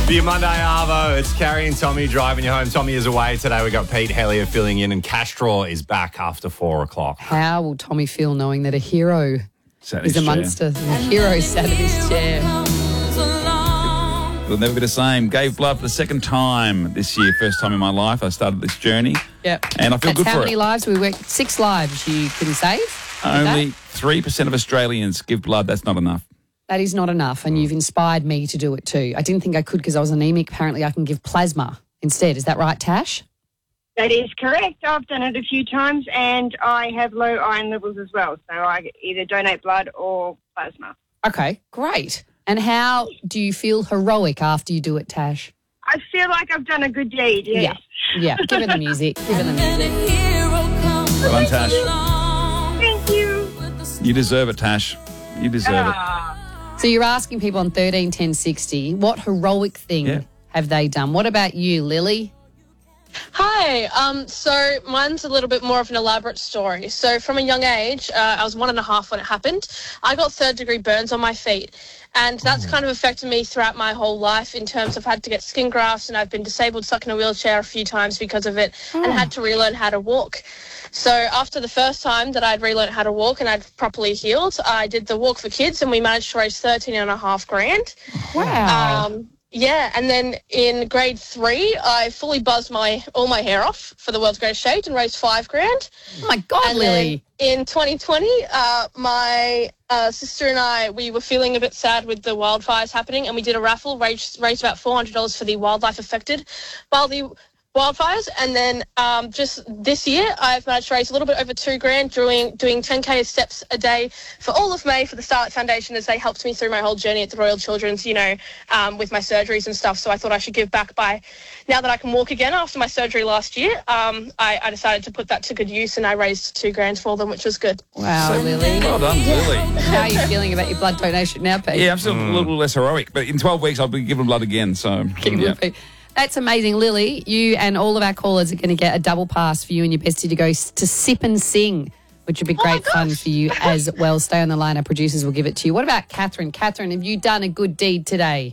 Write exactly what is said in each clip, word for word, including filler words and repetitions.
For your Monday Arvo, it's Carrie and Tommy driving you home. Tommy is away today. We got Pete Hellier filling in, and Castro is back after four o'clock. How will Tommy feel knowing that a hero Sat in is his amongst chair. us? A hero sat in his chair. It'll never be the same. Gave blood for the second time this year. First time in my life I started this journey. Yep. And I feel That's good how for many it. lives we work? Six lives you can save? with Only that? three percent of Australians give blood. That's not enough. That is not enough, and you've inspired me to do it too. I didn't think I could because I was anemic. Apparently I can give plasma instead. Is that right, Tash? That is correct. I've done it a few times, and I have low iron levels as well. So I either donate blood or plasma. Okay, great. And how do you feel heroic after you do it, Tash? I feel like I've done a good deed, yes. Yeah, yeah. Give her the music. Give her the music. Well done, Tash. Thank you. You deserve it, Tash. You deserve it. Ah. So you're asking people on thirteen ten sixty, what heroic thing Yeah. have they done? What about you, Lily? Hi. Um, so mine's a little bit more of an elaborate story. So from a young age, uh, I was one and a half when it happened. I got third degree burns on my feet. And that's kind of affected me throughout my whole life in terms of had to get skin grafts, and I've been disabled, stuck in a wheelchair a few times because of it, and had to relearn how to walk. So after the first time that I'd relearned how to walk and I'd properly healed, I did the Walk for Kids, and we managed to raise thirteen and a half grand. Wow. Um, yeah, and then in grade three, I fully buzzed my all my hair off for the world's greatest shade and raised five grand. Oh, my God, And Lily. then in twenty twenty, uh, my uh, sister and I, we were feeling a bit sad with the wildfires happening, and we did a raffle, raised, raised about four hundred dollars for the wildlife affected by the wildfires. And then um, just this year, I've managed to raise a little bit over two grand doing doing ten K steps a day for all of May for the Starlight Foundation, as they helped me through my whole journey at the Royal Children's, you know, um, with my surgeries and stuff. So I thought I should give back by, now that I can walk again after my surgery last year, um, I, I decided to put that to good use, and I raised two grand for them, which was good. Wow, Lily. Well done, Lily. How are you feeling about your blood donation now, Pete? Yeah, I'm still a little less heroic, but in twelve weeks I'll be giving blood again. So Keep yeah. it. That's amazing, Lily. You and all of our callers are going to get a double pass for you and your bestie to go s- to Sip and Sing, which would be great fun for you as well. Stay on the line. Our producers will give it to you. What about Catherine? Catherine, have you done a good deed today?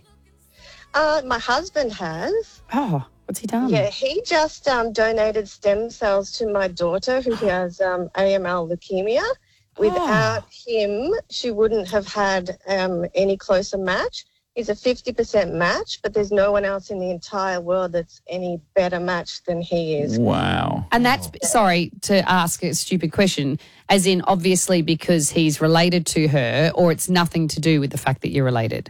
Uh, my husband has. Oh, what's he done? Yeah, he just um, donated stem cells to my daughter who has um, A M L leukemia. Without him, she wouldn't have had um, any closer match. He's a fifty percent match, but there's no one else in the entire world that's any better match than he is. Wow. And that's, sorry to ask a stupid question, as in obviously because he's related to her, or it's nothing to do with the fact that you're related?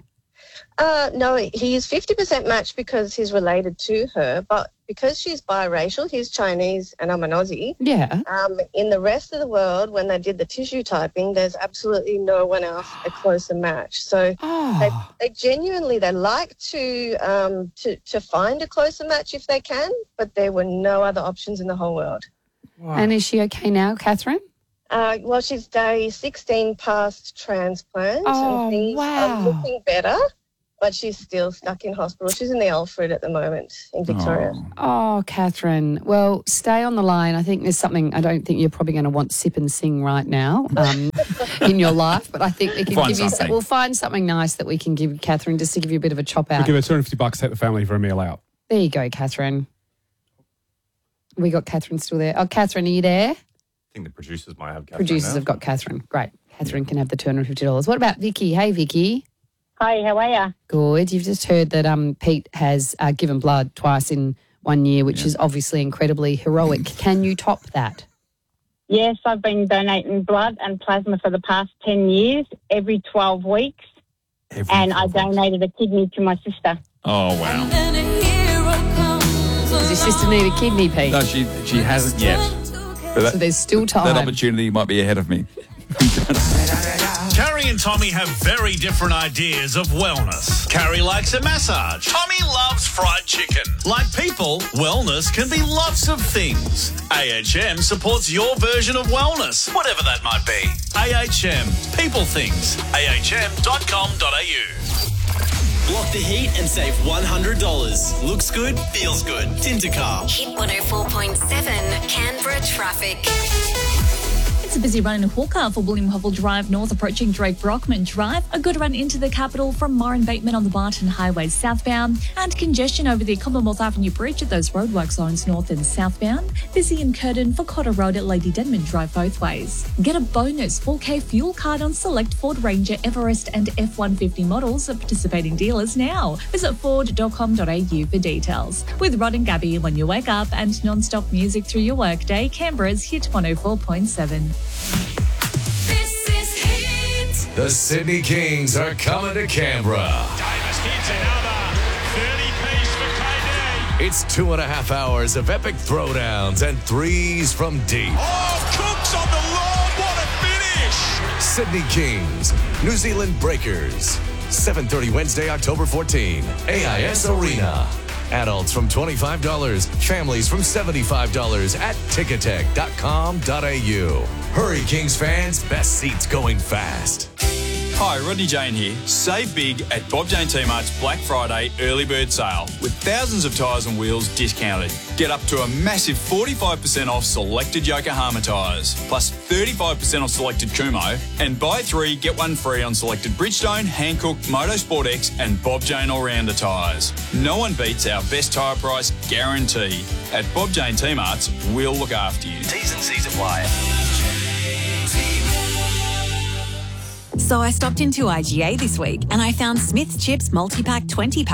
Uh, no, he's fifty percent match because he's related to her, but because she's biracial, he's Chinese and I'm an Aussie. Yeah. Um, in the rest of the world, when they did the tissue typing, there's absolutely no one else a closer match. So Oh. they, they genuinely, they like to, um, to to find a closer match if they can, but there were no other options in the whole world. And is she okay now, Catherine? Uh, well, she's day sixteen past transplant, Oh, and things wow. are looking better, but she's still stuck in hospital. She's in the Alfred at the moment in Victoria. Oh, Catherine. Well, stay on the line. I think there's something, I don't think you're probably going to want Sip and Sing right now um, in your life, but I think we can Find give you, something. we'll find something nice that we can give Catherine just to give you a bit of a chop We out. give her two hundred fifty bucks, take the family for a meal out. There you go, Catherine. We got Catherine still there. Oh, Catherine, are you there? I think the producers might have Catherine Producers now. have got Catherine. Great. Catherine can have the two hundred fifty dollars. What about Vicky? Hey, Vicky. Hi, how are you? Good. You've just heard that um, Pete has uh, given blood twice in one year, which is obviously incredibly heroic. Can you top that? Yes, I've been donating blood and plasma for the past ten years, every twelve weeks, Every and I twelve weeks. donated a kidney to my sister. Oh, wow. Does your sister need a kidney, Pete? No, she she hasn't yet. But that, So there's still that time. opportunity might be ahead of me. Carrie and Tommy have very different ideas of wellness. Carrie likes a massage. Tommy loves fried chicken. Like people, wellness can be lots of things. A H M supports your version of wellness, whatever that might be. A H M, people things. A H M dot com dot A U. Block the heat and save one hundred dollars. Looks good, feels good. Tintercar. Hit one oh four point seven Canberra traffic. It's It's a busy run in Hawker for William Hovell Drive North approaching Drake Brockman Drive. A good run into the capital from Moran Bateman on the Barton Highway southbound. And congestion over the Commonwealth Avenue Bridge at those roadwork zones north and southbound. Busy in Curtin for Cotter Road at Lady Denman Drive both ways. Get a bonus four K fuel card on select Ford Ranger, Everest and F one fifty models at participating dealers now. Visit ford dot com dot a u for details. With Rod and Gabby when you wake up and non-stop music through your workday, Canberra's Hit one oh four point seven. This is Hit. The Sydney Kings are coming to Canberra. Davis hits another thirty-piece for K D. It's two and a half hours of epic throwdowns and threes from deep. Oh, Cook's on the lob. What a finish. Sydney Kings, New Zealand Breakers. seven thirty Wednesday, October fourteenth. A I S Arena. Adults from twenty-five dollars, families from seventy-five dollars at ticketek dot com dot a u. Hurry, Kings fans, best seats going fast. Hi, Rodney Jane here. Save big at Bob Jane T-Mart's Black Friday early bird sale with thousands of tyres and wheels discounted. Get up to a massive forty-five percent off selected Yokohama tyres, plus thirty-five percent off selected Kumo, and buy three, get one free on selected Bridgestone, Hankook, Motorsport X and Bob Jane All-Rounder tyres. No one beats our best tyre price guarantee. At Bob Jane T-Mart's, we'll look after you. T's and C's apply. So I stopped into I G A this week and I found Smith's Chips multi-pack twenty pack.